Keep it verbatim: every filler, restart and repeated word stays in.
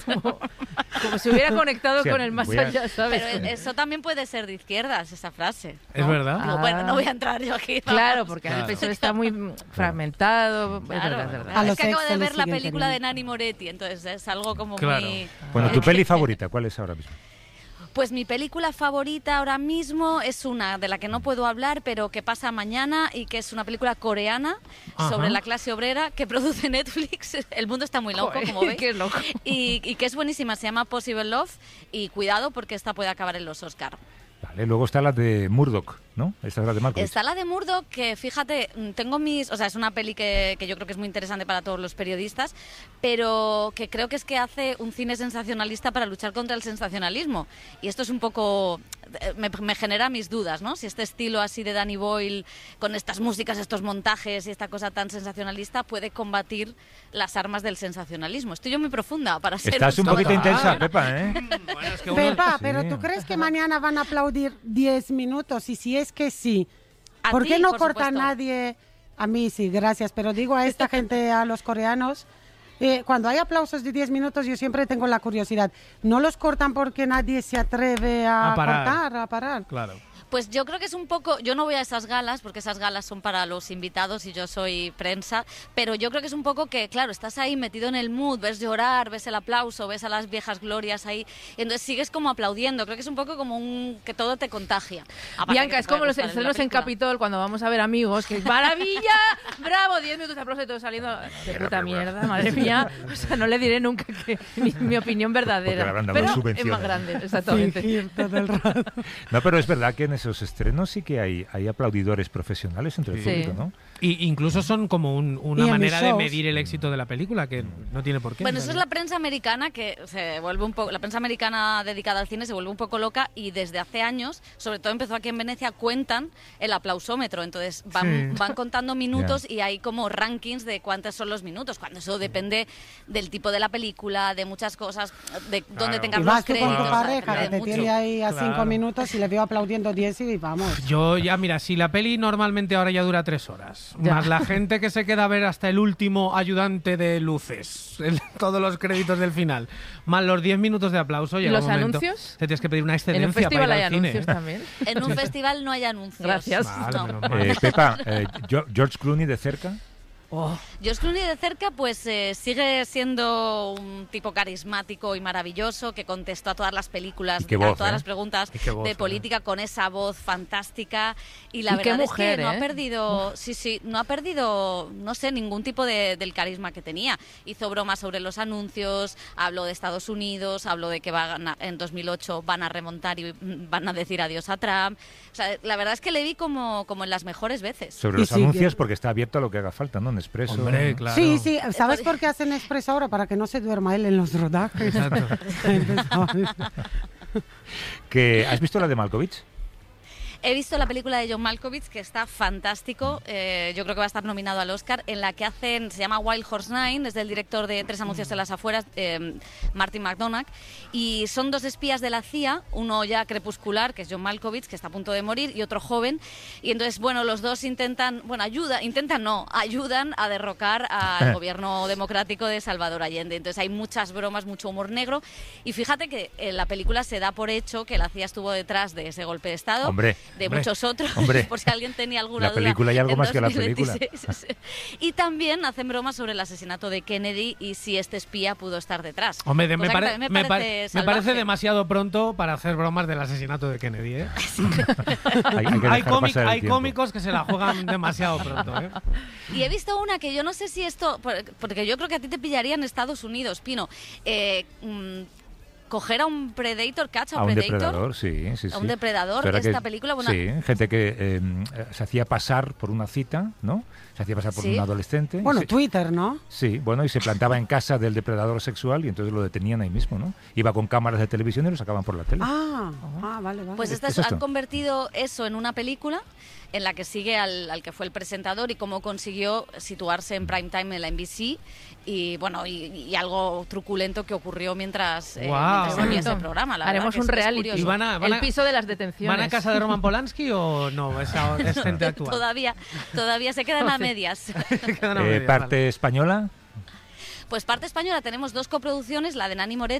Como, como si hubiera conectado sí, con el más a... allá, ¿sabes? Pero eso también puede ser de izquierdas, esa frase, ¿no? Es verdad. Digo, Ah. Bueno, no voy a entrar yo aquí. Vamos. Claro, porque claro. el P S O E está muy fragmentado. Claro. Es verdad, es verdad. A Es los que acabo ex de se ver les la siguen película de queriendo. Nanni Moretti, entonces es algo como Claro. muy... Bueno, ¿tu peli favorita cuál es ahora mismo? Pues mi película favorita ahora mismo es una de la que no puedo hablar, pero que pasa mañana y que es una película coreana Ajá. sobre la clase obrera que produce Netflix. El mundo está muy loco, Joder, como veis. qué loco. Y, y que es buenísima, se llama Possible Love y cuidado porque esta puede acabar en los Oscar. Vale, luego está la de Murdoch, ¿no? Esta es la de Malkovich. Está la de Murdoch, que fíjate, tengo mis... O sea, es una peli que, que yo creo que es muy interesante para todos los periodistas, pero que creo que es que hace un cine sensacionalista para luchar contra el sensacionalismo. Y esto es un poco... Me, me genera mis dudas, ¿no? Si este estilo así de Danny Boyle, con estas músicas, estos montajes y esta cosa tan sensacionalista, puede combatir las armas del sensacionalismo. Estoy yo muy profunda para ser... Estás un poquito intensa, Pepa, ¿eh? Bueno, es que uno... Pepa, Sí. pero ¿tú crees que mañana van a aplaudir diez minutos? Y si es que sí, A ¿por ti, qué no por corta supuesto. nadie? A mí sí, gracias, pero digo a esta gente, a los coreanos, eh, cuando hay aplausos de diez minutos yo siempre tengo la curiosidad. ¿No los cortan porque nadie se atreve a, A parar. cortar, a parar? Claro. Pues yo creo que es un poco... Yo no voy a esas galas, porque esas galas son para los invitados y yo soy prensa, pero yo creo que es un poco que, claro, estás ahí metido en el mood, ves llorar, ves el aplauso, ves a las viejas glorias ahí, y entonces sigues como aplaudiendo. Creo que es un poco como un... que todo te contagia. Aparte Bianca, que te es como puede los gustar la estrenos en película. Capitol cuando vamos a ver Amigos, que ¡maravilla! ¡Bravo! Diez minutos de aplauso y todo saliendo de puta mierda, madre mía. O sea, no le diré nunca que mi, mi opinión verdadera. Porque le habrán dado pero es subvenciones. más grande, exactamente. Fingir todo el rato. No, pero es verdad que en esos estrenos sí que hay, hay aplaudidores profesionales entre el Sí. público, ¿no? Y incluso son como un- una Y en manera mis de shows. medir el éxito de la película, que no tiene por qué. Bueno, en eso es realidad. la prensa americana que se vuelve un poco, la prensa americana dedicada al cine se vuelve un poco loca y desde hace años, sobre todo empezó aquí en Venecia, cuentan el aplausómetro, entonces van, Sí. van contando minutos y hay como rankings de cuántos son los minutos, cuando eso depende del tipo de la película, de muchas cosas, de dónde Claro. tengan Y los vas tú con créditos, tu pareja, depende que te de mucho. tiene ahí a Claro. cinco minutos y le veo aplaudiendo diez y vamos. Yo ya, mira, si la peli normalmente ahora ya dura tres horas, Ya. más la gente que se queda a ver hasta el último ayudante de luces, el- todos los créditos del final, más los diez minutos de aplauso, ¿Y llega los un momento, anuncios? te tienes que pedir una En excedencia un festival para hay ir al cine. anuncios también. En un festival no hay anuncios. Gracias. Vale, No. menos mal. Eh, Pepa, eh, Jo- George Clooney de cerca. Oh, George Clooney de cerca pues eh, sigue siendo un tipo carismático y maravilloso que contestó a todas las películas, Y qué a voz, todas ¿eh? las preguntas Y qué voz, de ¿eh? política con esa voz fantástica y la Y qué verdad mujer, es que no ¿eh? ha perdido, sí, sí, no ha perdido, no sé, ningún tipo de, del carisma que tenía. Hizo bromas sobre los anuncios, habló de Estados Unidos, habló de que van a- en dos mil ocho van a remontar y mm, van a decir adiós a Trump. O sea, la verdad es que le vi como, como en las mejores veces. Sobre Y los sigue. anuncios, porque está abierto a lo que haga falta, ¿no? En Expreso. Hombre, ¿no? claro. Sí, sí, ¿sabes por qué hacen expreso ahora? Para que no se duerma él en los rodajes. Exacto. Que, ¿has visto la de Malkovich? He visto la película de John Malkovich, que está fantástico. Eh, yo creo que va a estar nominado al Oscar, en la que hacen, se llama Wild Horse Nine, es del director de Tres anuncios en las afueras, eh, Martin McDonagh, y son dos espías de la C I A, uno ya crepuscular, que es John Malkovich, que está a punto de morir, y otro joven. Y entonces, bueno, los dos intentan, bueno, ayuda, intentan no, ayudan a derrocar al gobierno democrático de Salvador Allende. Entonces hay muchas bromas, mucho humor negro, y fíjate que en la película se da por hecho que la C I A estuvo detrás de ese golpe de Estado. Hombre. de Hombre, muchos otros, hombre. por si alguien tenía alguna La duda. película y algo en más que la dos mil veintiséis. película. Y también hacen bromas sobre el asesinato de Kennedy y si este espía pudo estar detrás. Hombre, de- me, Cosa que pare- también me me pare- parece me parece salvaje. demasiado pronto para hacer bromas del asesinato de Kennedy, ¿eh? Hay, hay que Hay, dejar cómic- pasar el hay tiempo. cómicos que se la juegan demasiado pronto, ¿eh? Y he visto una que yo no sé si esto, por- porque yo creo que a ti te pillaría en Estados Unidos, Pino. Eh, mm, coger a un Predator, catch a A un un Predator. depredador, sí, sí, sí. A un depredador, Pero esta que- película, bueno- Sí, gente que eh, se hacía pasar por una cita, ¿no? Se hacía pasar por Sí. un adolescente. y Bueno, se- Twitter, ¿no? Sí, bueno, y se plantaba en casa del depredador sexual y entonces lo detenían ahí mismo, ¿no? Iba con cámaras de televisión y lo sacaban por la tele. Ah, ah, vale, vale. Pues ¿Es- estas es esto? han convertido eso en una película en la que sigue al, al que fue el presentador y cómo consiguió situarse en prime time en la N B C y bueno y, y algo truculento que ocurrió mientras, eh, Guau. mientras salía ese Bonito. programa. La Haremos verdad un que es- es reality. curioso. Y van a- van el a- piso de las detenciones. ¿Van a casa de Roman Polanski o no? Es, a- es gente actual. Todavía, todavía se quedan a medias. Se quedan a Eh, medias, parte vale. española. Pues parte española tenemos dos coproducciones, la de Nani Moret